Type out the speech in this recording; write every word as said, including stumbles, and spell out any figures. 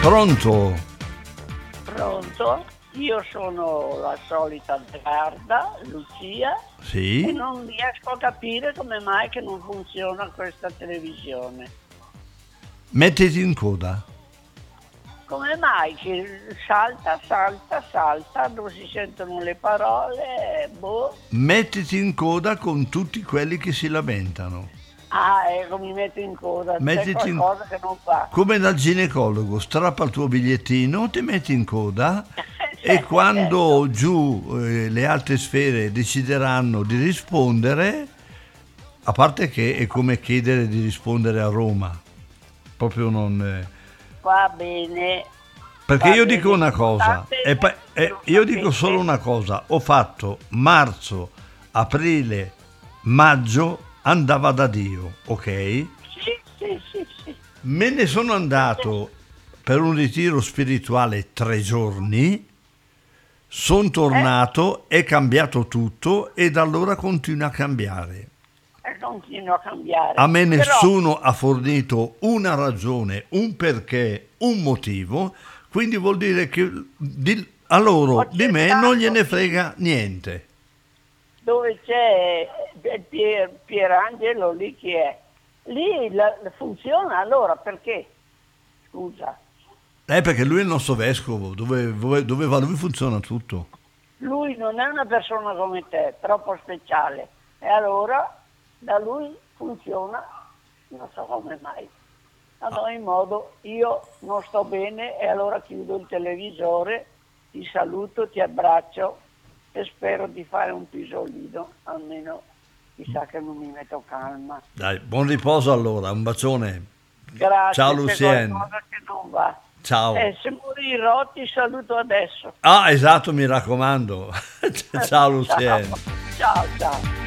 Pronto? Pronto? Io sono la solita Gerda, Lucia, Sì? e non riesco a capire come mai che non funziona questa televisione. Mettiti in coda. Come mai che salta, salta, salta, non si sentono le parole, boh. Mettiti in coda con tutti quelli che si lamentano. Ah, ecco, mi metto in coda, c'è Mettiti in... qualcosa che non va. Come dal ginecologo, strappa il tuo bigliettino, ti metti in coda e quando giù eh, le altre sfere decideranno di rispondere, a parte che è come chiedere di rispondere a Roma, proprio non... Eh, Va bene. perché va io bene. dico una cosa, e pa- eh, io dico solo una cosa, ho fatto marzo, aprile, maggio, andava da Dio, ok? Sì, sì, sì, sì. Me ne sono andato per un ritiro spirituale tre giorni, sono tornato, è cambiato tutto e da allora continua a cambiare. E continua a cambiare. A me Però, nessuno ha fornito una ragione, un perché, un motivo, quindi vuol dire che di, a loro, Ho di me, cercato non gliene di- frega niente. dove c'è eh, Pier, Pierangelo, lì chi è? Lì la- funziona allora perché? Scusa, Eh, perché lui è il nostro vescovo, dove, dove, dove va lui funziona tutto. lui non è una persona come te, troppo speciale. E allora da lui funziona, non so come mai. Ad ogni modo io non sto bene e allora chiudo il televisore, ti saluto, ti abbraccio e spero di fare un pisolino, almeno chissà che non mi metto calma. Dai, buon riposo allora, un bacione. Grazie, Ciao c'è Lucien. qualcosa che non va. Ciao. Eh, se morirò ti saluto adesso. Ah, esatto, mi raccomando. Ciao Lucien. Ciao, ciao. ciao.